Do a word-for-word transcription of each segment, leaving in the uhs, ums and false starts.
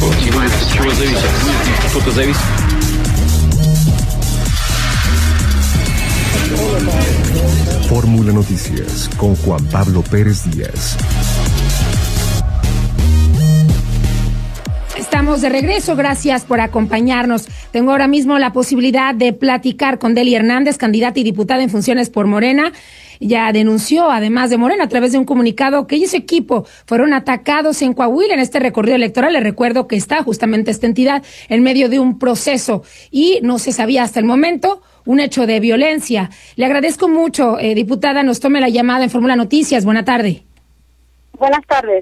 Чего зависит? Что-то зависит. Fórmula Noticias con Juan Pablo Pérez Díaz. Estamos de regreso, gracias por acompañarnos. Tengo ahora mismo la posibilidad de platicar con Dely Hernández, candidata y diputada en funciones por Morena. Ya denunció, además de Morena, a través de un comunicado, que ella y su equipo fueron atacados en Coahuila en este recorrido electoral. Les recuerdo que está justamente esta entidad en medio de un proceso y no se sabía hasta el momento un hecho de violencia. Le agradezco mucho, eh, diputada, nos tome la llamada en Fórmula Noticias. Buena tarde. Buenas tardes.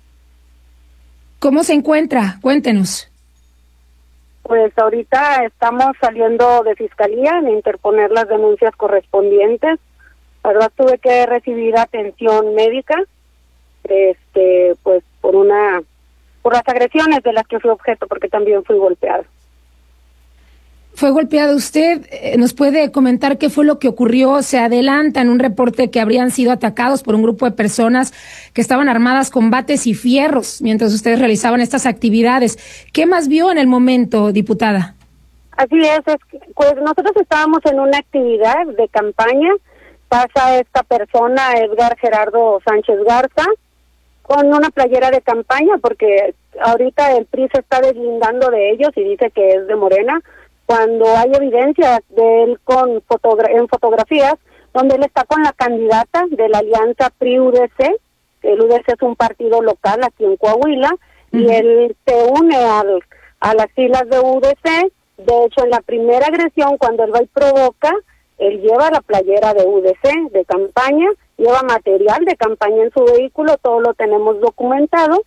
¿Cómo se encuentra? Cuéntenos. Pues ahorita estamos saliendo de fiscalía en interponer las denuncias correspondientes. La verdad tuve que recibir atención médica, este, pues por una, por las agresiones de las que fui objeto, porque también fui golpeado. Fue golpeado usted. ¿Nos puede comentar qué fue lo que ocurrió? Se adelanta en un reporte que habrían sido atacados por un grupo de personas que estaban armadas con bates y fierros mientras ustedes realizaban estas actividades. ¿Qué más vio en el momento, diputada? Así es, es que, pues nosotros estábamos en una actividad de campaña. Pasa esta persona, Edgar Gerardo Sánchez Garza, con una playera de campaña, porque ahorita el P R I se está deslindando de ellos y dice que es de Morena, cuando hay evidencia de él con fotogra- en fotografías, donde él está con la candidata de la alianza P R I-U D C, que el U D C es un partido local aquí en Coahuila, uh-huh. y él se une al, a las filas de U D C. De hecho, en la primera agresión, cuando él va y provoca, él lleva la playera de U D C, de campaña, lleva material de campaña en su vehículo, todo lo tenemos documentado,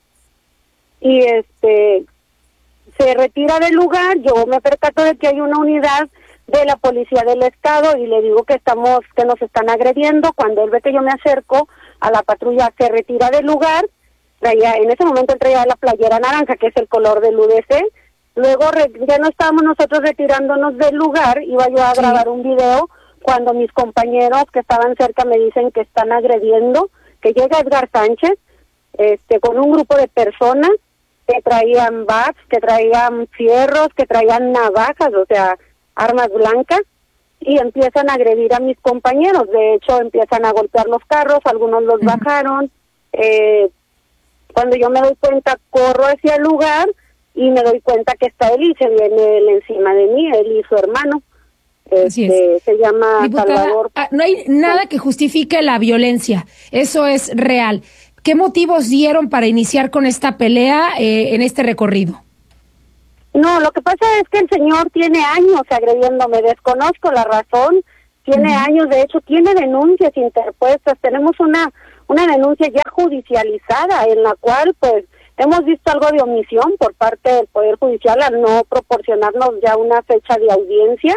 y este... se retira del lugar. Yo me percato de que hay una unidad de la policía del estado y le digo que estamos, que nos están agrediendo. Cuando él ve que yo me acerco a la patrulla, se retira del lugar. Traía, en ese momento él traía la playera naranja, que es el color del U D C. Luego re, ya no estábamos nosotros retirándonos del lugar, iba yo a grabar un video cuando mis compañeros que estaban cerca me dicen que están agrediendo, que llega Edgar Sánchez este con un grupo de personas que traían bats, que traían fierros, que traían navajas, o sea, armas blancas, y empiezan a agredir a mis compañeros. De hecho, empiezan a golpear los carros, algunos los uh-huh. bajaron. Eh, cuando yo me doy cuenta, corro hacia el lugar y me doy cuenta que está él y se viene él encima de mí, él y su hermano. Así Este, es. Se llama Diputada, Salvador. No hay nada que justifique la violencia, eso es real. ¿Qué motivos dieron para iniciar con esta pelea eh, en este recorrido? No, lo que pasa es que el señor tiene años agrediéndome, desconozco la razón, tiene uh-huh. años, de hecho tiene denuncias interpuestas, tenemos una una denuncia ya judicializada en la cual pues hemos visto algo de omisión por parte del Poder Judicial al no proporcionarnos ya una fecha de audiencia.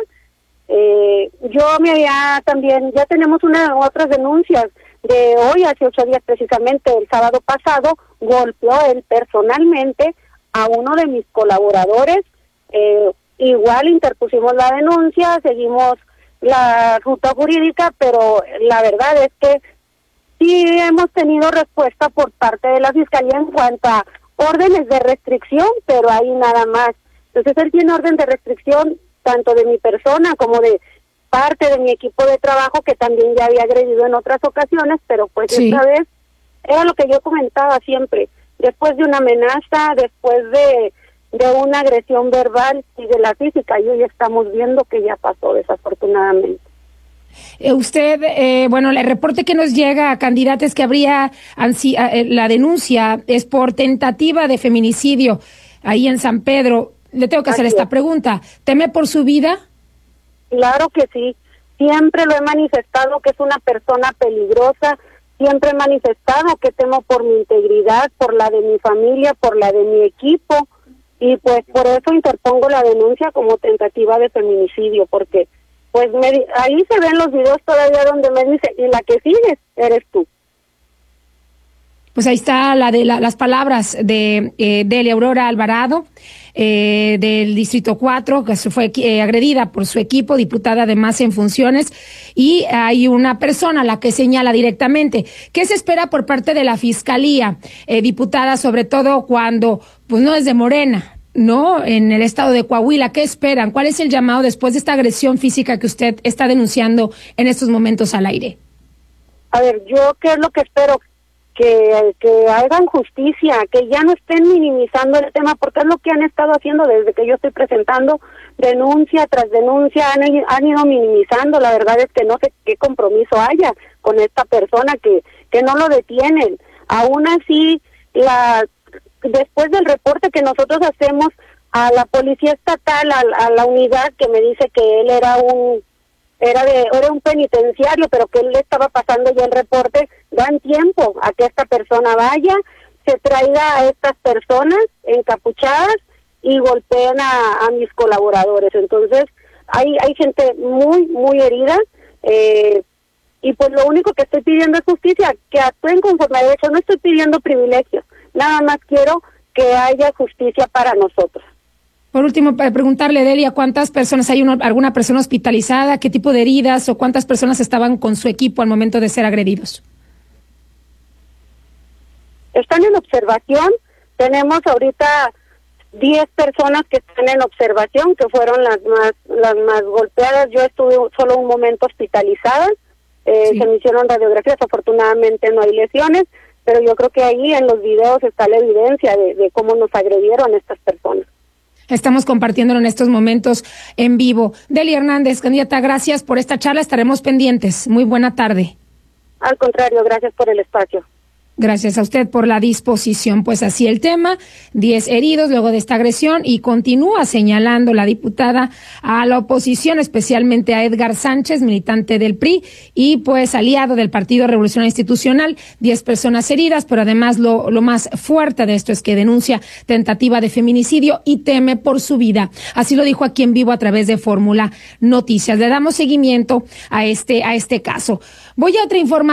Eh, yo me había también, ya tenemos una otras denuncias de hoy, hace ocho días precisamente, el sábado pasado, golpeó él personalmente a uno de mis colaboradores, eh, igual interpusimos la denuncia, seguimos la ruta jurídica, pero la verdad es que sí hemos tenido respuesta por parte de la Fiscalía en cuanto a órdenes de restricción, pero ahí nada más. Entonces él tiene orden de restricción tanto de mi persona como de parte de mi equipo de trabajo, que también ya había agredido en otras ocasiones, pero pues sí. esta vez era lo que yo comentaba siempre, después de una amenaza, después de, de una agresión verbal y de la física, y hoy estamos viendo que ya pasó desafortunadamente. Eh, usted, eh, bueno, el reporte que nos llega a candidatos que habría, ansi, eh, la denuncia es por tentativa de feminicidio ahí en San Pedro. Le tengo que hacer Así esta es. pregunta, ¿teme por su vida? Claro que sí, siempre lo he manifestado que es una persona peligrosa, siempre he manifestado que temo por mi integridad, por la de mi familia, por la de mi equipo, y pues por eso interpongo la denuncia como tentativa de feminicidio, porque pues me, ahí se ven los videos todavía donde me dice, y la que sigues eres tú. Pues ahí está la de la, las palabras de eh, Dely Aurora Alvarado. eh, del Distrito cuatro, que fue eh, agredida por su equipo, diputada además en funciones, y hay una persona a la que señala directamente. ¿Qué se espera por parte de la Fiscalía, eh, diputada, sobre todo cuando pues no es de Morena, ¿no? En el estado de Coahuila, ¿qué esperan? ¿Cuál es el llamado después de esta agresión física que usted está denunciando en estos momentos al aire? A ver, yo qué es lo que espero, que, que hagan justicia, que ya no estén minimizando el tema, porque es lo que han estado haciendo desde que yo estoy presentando denuncia tras denuncia, han, han ido minimizando. La verdad es que no sé qué compromiso haya con esta persona, que, que no lo detienen. Aún así, la después del reporte que nosotros hacemos a la policía estatal, a, a la unidad que me dice que él era un era de era un penitenciario, pero que él le estaba pasando ya el reporte, dan tiempo a que esta persona vaya, se traiga a estas personas encapuchadas y golpeen a, a mis colaboradores. Entonces hay hay gente muy muy herida, eh, y pues lo único que estoy pidiendo es justicia, que actúen conforme a derecho. No estoy pidiendo privilegios, nada más quiero que haya justicia para nosotros. Por último, para preguntarle, Delia, ¿cuántas personas, hay uno, alguna persona hospitalizada, qué tipo de heridas o cuántas personas estaban con su equipo al momento de ser agredidos? Están en observación, tenemos ahorita diez personas que están en observación, que fueron las más las más golpeadas. Yo estuve solo un momento hospitalizada, eh, sí. Se me hicieron radiografías, afortunadamente no hay lesiones, pero yo creo que ahí en los videos está la evidencia de, de cómo nos agredieron estas personas. Estamos compartiéndolo en estos momentos en vivo. Delia Hernández, candidata, gracias por esta charla, estaremos pendientes. Muy buena tarde. Al contrario, gracias por el espacio. Gracias a usted por la disposición. Pues así el tema, diez heridos luego de esta agresión, y continúa señalando la diputada a la oposición, especialmente a Edgar Sánchez, militante del P R I y pues aliado del Partido Revolucionario Institucional. Diez personas heridas, pero además lo, lo más fuerte de esto es que denuncia tentativa de feminicidio y teme por su vida. Así lo dijo aquí en vivo a través de Fórmula Noticias. Le damos seguimiento a este, a este caso. Voy a otra información.